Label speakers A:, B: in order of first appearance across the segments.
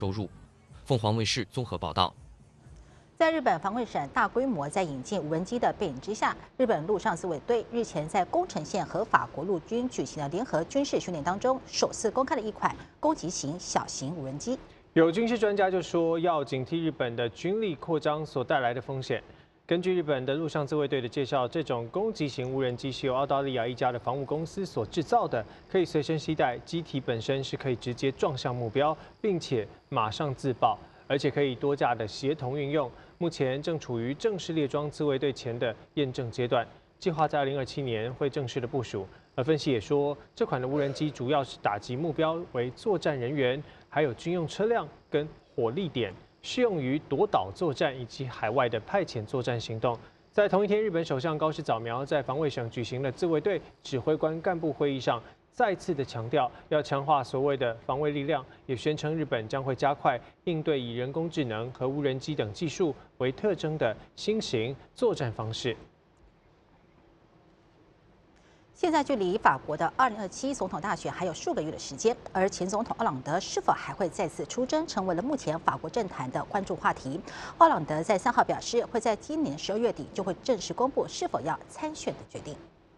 A: 收入。凤凰卫视综合报道。
B: 在日本防卫省大规模在引进无人机的背景之下，日本陆上自卫队日前在宫城县和法国陆军举行的联合军事训练当中，首次公开了一款攻击型小型无人机。
C: 有军事专家就说，要警惕日本的军力扩张所带来的风险。根据日本的陆上自卫队的介绍，这种攻击型无人机是由澳大利亚一家的防务公司所制造的，可以随身携带，机体本身是可以直接撞向目标，并且马上自爆。 而且可以多架的协同运用，目前正处于正式列装自卫队前的验证阶段，计划在2027年会正式的部署。而分析也说，这款的无人机主要是打击目标为作战人员，还有军用车辆跟火力点，适用于夺岛作战以及海外的派遣作战行动。在同一天，日本首相高市早苗在防卫省举行的自卫队指挥官干部会议上。 再次的强调要强化所谓的防卫力量，也宣称日本将会加快应对以人工智能和无人机等技术为特征的新型作战方式。
B: 现在距离法国的2027总统大选还有数个月的时间，而前总统奥朗德是否还会再次出征，成为了目前法国政坛的关注话题。奥朗德在3号表示，会在今年12月底就会正式公布是否要参选的决定。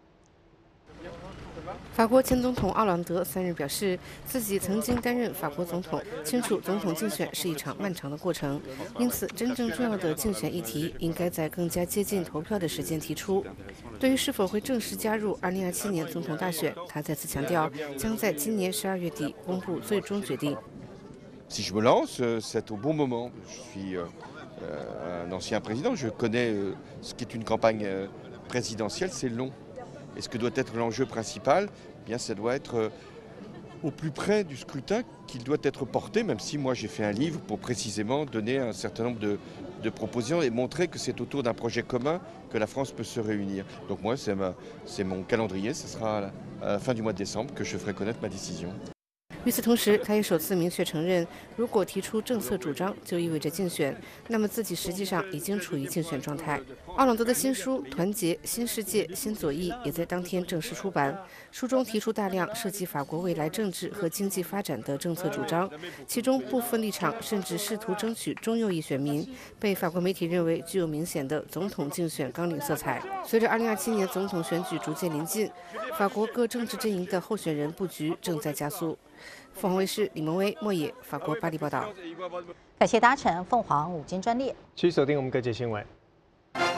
D: 法国前总统奥朗德3日表示，自己曾经担任法国总统，清楚总统竞选是一场漫长的过程，因此真正重要的竞选议题应该在更加接近投票的时间提出。对于是否会正式加入2027年总统大选，他再次强调，将在今年12月底公布最终决定。
E: Si je me lance, c'est au bon moment. Je suis un ancien président, je connais ce qu'est une campagne présidentielle, c'est long. Et ce que doit être l'enjeu principal, eh bien, ça doit être au plus près du scrutin qu'il doit être porté, même si moi j'ai fait un livre pour précisément donner un certain nombre de propositions et montrer que c'est autour d'un projet commun que la France peut se réunir. Donc moi, c'est mon calendrier, ce sera à la fin du mois de décembre que je ferai connaître ma décision.
D: 与此同时，他也首次明确承认，如果提出政策主张就意味着竞选，那么自己实际上已经处于竞选状态。奥朗德的新书《团结新世界新左翼》也在当天正式出版，书中提出大量涉及法国未来政治和经济发展的政策主张，其中部分立场甚至试图争取中右翼选民，被法国媒体认为具有明显的总统竞选纲领色彩。随着2027年总统选举逐渐临近，法国各政治阵营的候选人布局正在加速。 凤凰卫视李蒙威、莫野，法国巴黎报道。
B: 感谢搭乘凤凰午间专列，
C: 继续锁定我们各界新闻。